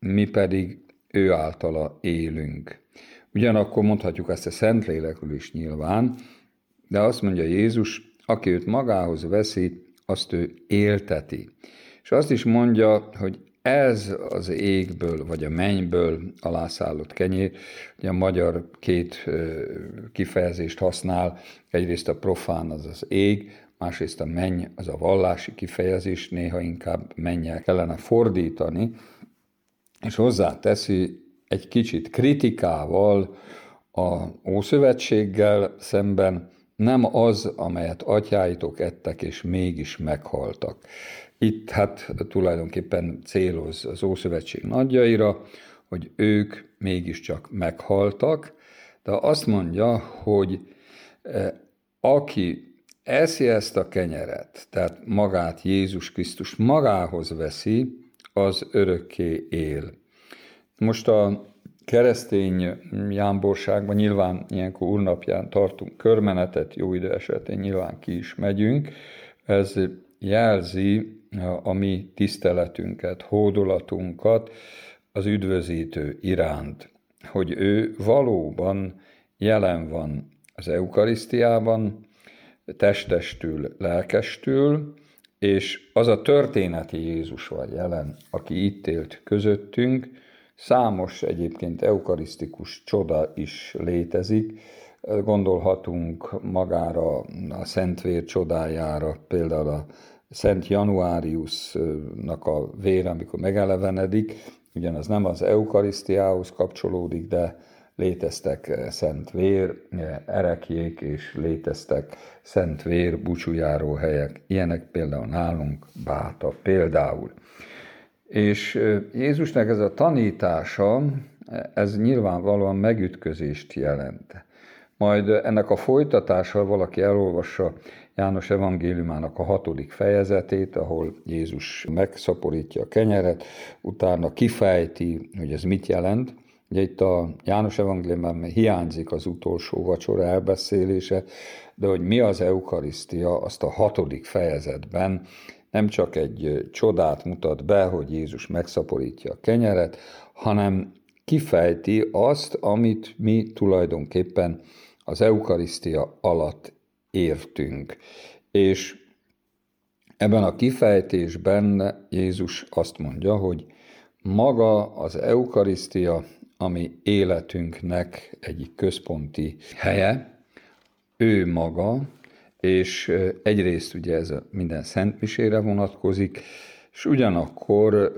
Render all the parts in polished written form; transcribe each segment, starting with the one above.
mi pedig ő általa élünk. Ugyanakkor mondhatjuk ezt a Szentlélekről is nyilván, de azt mondja Jézus, aki őt magához veszi, azt ő élteti. És azt is mondja, hogy ez az égből, vagy a mennyből alászállott kenyér, ugye a magyar két kifejezést használ, egyrészt a profán, az az ég, másrészt a menny, az a vallási kifejezés, néha inkább mennyel kellene fordítani, és hozzáteszi egy kicsit kritikával a Ószövetséggel szemben, nem az, amelyet atyáitok ettek, és mégis meghaltak. Itt hát tulajdonképpen céloz az Ószövetség nagyjaira, hogy ők mégiscsak meghaltak, de azt mondja, hogy aki eszi ezt a kenyeret, tehát magát Jézus Krisztus magához veszi, az örökké él. Most a keresztény jámborságban nyilván ilyenkor úrnapján tartunk körmenetet, jó idő esetén nyilván ki is megyünk. Ez jelzi a mi tiszteletünket, hódolatunkat az üdvözítő iránt, hogy ő valóban jelen van az eukarisztiában, testestül, lelkestül, és az a történeti Jézus van jelen, aki itt élt közöttünk. Számos egyébként eukarisztikus csoda is létezik. Gondolhatunk magára a Szentvér csodájára, például a Szent Januáriusnak a vére, amikor megelevenedik, ugyanaz nem az eukarisztiához kapcsolódik, de léteztek szent vér, erekjék, és léteztek szent vér búcsújáró helyek. Ilyenek például nálunk Báta például. És Jézusnak ez a tanítása, ez nyilvánvalóan megütközést jelent. Majd ennek a folytatása, valaki elolvassa János evangéliumának a 6. fejezetét, ahol Jézus megszaporítja a kenyeret, utána kifejti, hogy ez mit jelent. Ugye itt a János evangéliumban hiányzik az utolsó vacsora elbeszélése, de hogy mi az eukarisztia, azt a 6. fejezetben nem csak egy csodát mutat be, hogy Jézus megszaporítja a kenyeret, hanem kifejti azt, amit mi tulajdonképpen az eukarisztia alatt értünk. És ebben a kifejtésben Jézus azt mondja, hogy maga az eukarisztia, ami életünknek egyik központi helye, ő maga, és egyrészt ugye ez minden szentmisére vonatkozik, és ugyanakkor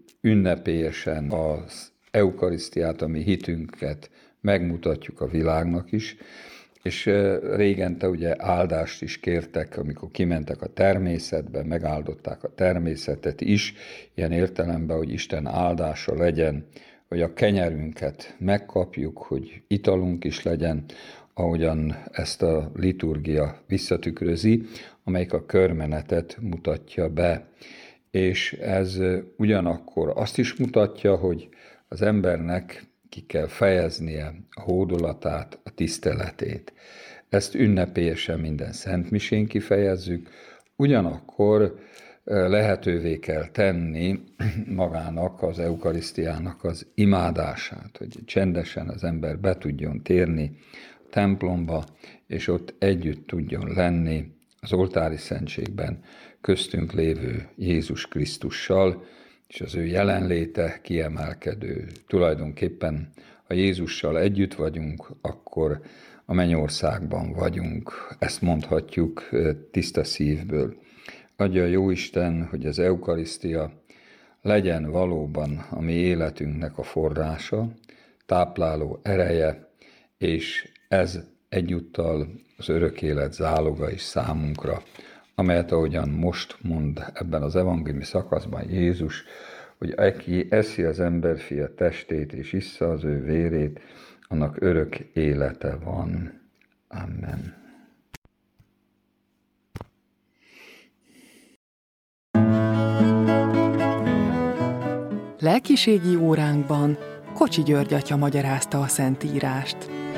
ünnepélyesen az eukarisztiát, ami hitünket megmutatjuk a világnak is, és régente ugye áldást is kértek, amikor kimentek a természetbe, megáldották a természetet is, ilyen értelemben, hogy Isten áldása legyen, hogy a kenyerünket megkapjuk, hogy italunk is legyen, ahogyan ezt a liturgia visszatükrözi, amelyik a körmenetet mutatja be. És ez ugyanakkor azt is mutatja, hogy az embernek ki kell fejeznie a hódolatát, a tiszteletét. Ezt ünnepélyesen minden szentmisén kifejezzük, ugyanakkor lehetővé kell tenni magának, az eukarisztiának az imádását, hogy csendesen az ember be tudjon térni a templomba, és ott együtt tudjon lenni az oltári szentségben köztünk lévő Jézus Krisztussal, és az ő jelenléte kiemelkedő. Tulajdonképpen, ha Jézussal együtt vagyunk, akkor a mennyországban vagyunk. Ezt mondhatjuk tiszta szívből. Adja a Jóisten, hogy az eukarisztia legyen valóban a mi életünknek a forrása, tápláló ereje, és ez egyúttal az örök élet záloga is számunkra, amelyet ahogyan most mond ebben az evangéliumi szakaszban Jézus, hogy aki eszi az emberfia testét és issza az ő vérét, annak örök élete van. Amen. Lelkiségi óránkban Kocsi György atya magyarázta a Szentírást.